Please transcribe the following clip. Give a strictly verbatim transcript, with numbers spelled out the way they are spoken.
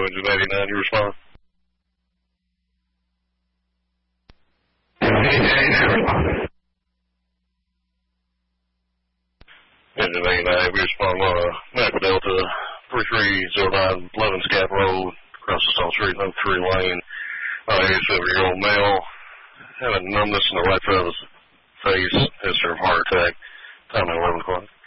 engine eighty-nine, you respond? Engine eighty-nine, we respond on a Map Delta three three zero nine eleven Scap Road, across the South Street, number three lane, uh, eighty-seven-year-old male, having numbness in the right side of his face, history of heart attack, time at eleven o'clock.